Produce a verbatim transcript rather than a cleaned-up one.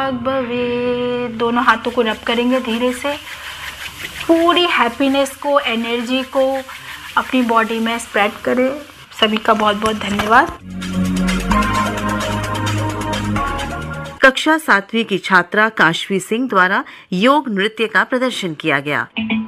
वाग् भवेत्। दोनों हाथों को रब करेंगे धीरे से। पूरी हैप्पीनेस को, एनर्जी को अपनी बॉडी में स्प्रेड करें। सभी का बहुत बहुत धन्यवाद। कक्षा सातवीं की छात्रा काशवी सिंह द्वारा योग नृत्य का प्रदर्शन किया गया।